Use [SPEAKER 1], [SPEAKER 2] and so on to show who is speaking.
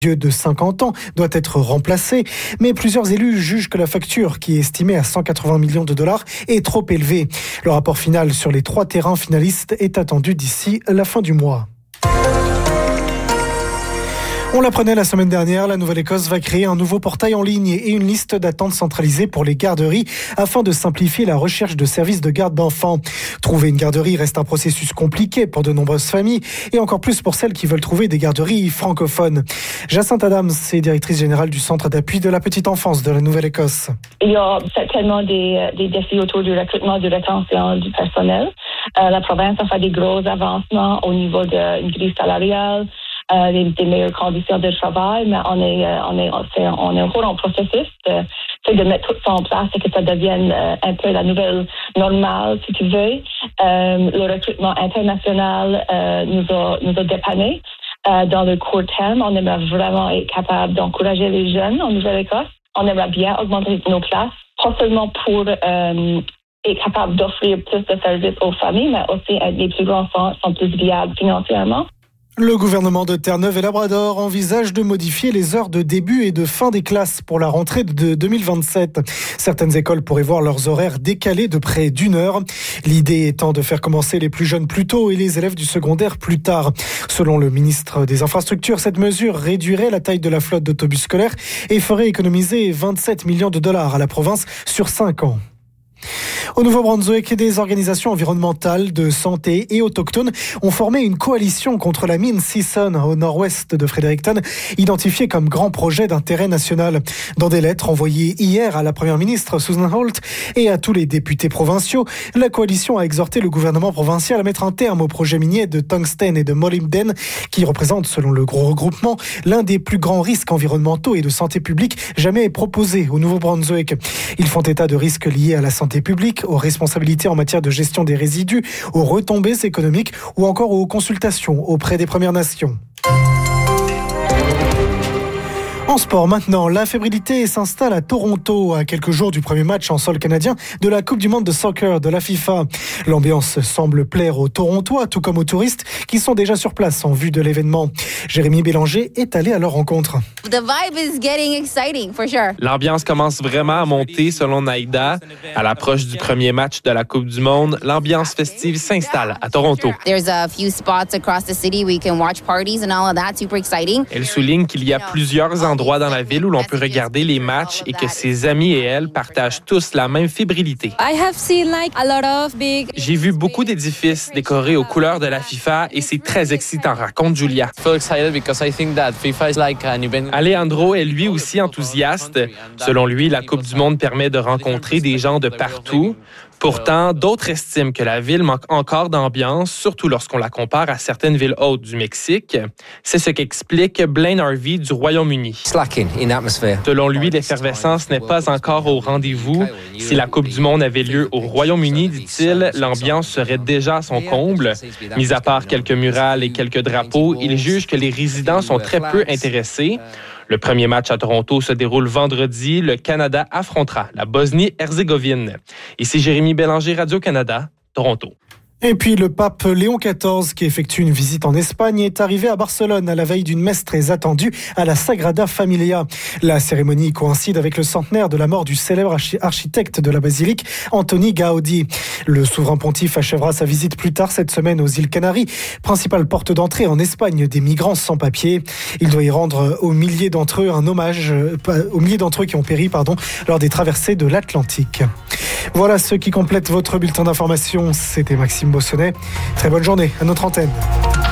[SPEAKER 1] vieux de 50 ans doit être remplacé, mais plusieurs élus jugent que la facture, qui est estimée à 180 millions de dollars, est trop élevée. Le rapport final sur les 3 terrains finalistes est attendu d'ici la fin du mois. On l'apprenait la semaine dernière, la Nouvelle-Écosse va créer un nouveau portail en ligne et une liste d'attente centralisée pour les garderies afin de simplifier la recherche de services de garde d'enfants. Trouver une garderie reste un processus compliqué pour de nombreuses familles et encore plus pour celles qui veulent trouver des garderies francophones. Jacinthe Adams est directrice générale du Centre d'appui de la petite enfance de la Nouvelle-Écosse.
[SPEAKER 2] Il y a certainement des défis autour du recrutement, de rétention du personnel. La province a fait des gros avancements au niveau d'une grille salariale. Des meilleures conditions de travail, mais on est encore en processus de mettre tout ça en place et que ça devienne un peu la nouvelle normale, si tu veux. Le recrutement international nous a dépanné. Dans le court terme, on aimerait vraiment être capable d'encourager les jeunes en Nouvelle-Écosse. On aimerait bien augmenter nos classes, pas seulement pour être capable d'offrir plus de services aux familles, mais aussi les plus grands enfants sont plus viables financièrement.
[SPEAKER 1] Le gouvernement de Terre-Neuve et Labrador envisage de modifier les heures de début et de fin des classes pour la rentrée de 2027. Certaines écoles pourraient voir leurs horaires décalés de près d'1 heure. L'idée étant de faire commencer les plus jeunes plus tôt et les élèves du secondaire plus tard. Selon le ministre des Infrastructures, cette mesure réduirait la taille de la flotte d'autobus scolaires et ferait économiser 27 millions de dollars à la province sur 5 ans. Au Nouveau-Brunswick, des organisations environnementales, de santé et autochtones ont formé une coalition contre la mine Season au nord-ouest de Fredericton, identifiée comme grand projet d'intérêt national. Dans des lettres envoyées hier à la première ministre Susan Holt et à tous les députés provinciaux, la coalition a exhorté le gouvernement provincial à mettre un terme au projet minier de tungstène et de molybdène qui représente, selon le gros regroupement, l'un des plus grands risques environnementaux et de santé publique jamais proposés au Nouveau-Brunswick. Ils font état de risques liés à la santé publique, aux responsabilités en matière de gestion des résidus, aux retombées économiques ou encore aux consultations auprès des Premières Nations. En sport maintenant, la fébrilité s'installe à Toronto à quelques jours du premier match en sol canadien de la Coupe du monde de soccer de la FIFA. L'ambiance semble plaire aux Torontois, tout comme aux touristes qui sont déjà sur place en vue de l'événement. Jérémy Bélanger est allé à leur rencontre.
[SPEAKER 3] The vibe is getting exciting for sure.
[SPEAKER 4] L'ambiance commence vraiment à monter selon Naïda. À l'approche du premier match de la Coupe du monde, l'ambiance festive s'installe à Toronto.
[SPEAKER 3] There's a few spots across the city where you can watch parties and all of that, super exciting.
[SPEAKER 4] Elle souligne qu'il y a plusieurs endroits dans la ville où l'on peut regarder les matchs et que ses amis et elle partagent tous la même fébrilité. J'ai vu beaucoup d'édifices décorés aux couleurs de la FIFA et c'est très excitant, raconte Julia. Alejandro est lui aussi enthousiaste. Selon lui, la Coupe du monde permet de rencontrer des gens de partout. Pourtant, d'autres estiment que la ville manque encore d'ambiance, surtout lorsqu'on la compare à certaines villes hautes du Mexique. C'est ce qu'explique Blaine Harvey du Royaume-Uni. Selon lui, l'effervescence n'est pas encore au rendez-vous. Si la Coupe du monde avait lieu au Royaume-Uni, dit-il, l'ambiance serait déjà à son comble. Mis à part quelques murales et quelques drapeaux, il juge que les résidents sont très peu intéressés. Le premier match à Toronto se déroule vendredi. Le Canada affrontera la Bosnie-Herzégovine. Ici Jérémy Bélanger, Radio-Canada, Toronto.
[SPEAKER 1] Et puis le pape Léon XIV, qui effectue une visite en Espagne, est arrivé à Barcelone à la veille d'une messe très attendue à la Sagrada Familia. La cérémonie coïncide avec le centenaire de la mort du célèbre architecte de la basilique, Antoni Gaudí. Le souverain pontife achèvera sa visite plus tard cette semaine aux îles Canaries, principale porte d'entrée en Espagne des migrants sans papier. Il doit y rendre aux milliers d'entre eux un hommage, aux milliers d'entre eux qui ont péri, lors des traversées de l'Atlantique. Voilà ce qui complète votre bulletin d'information. C'était Maxime Bossonnet. Très bonne journée à notre antenne.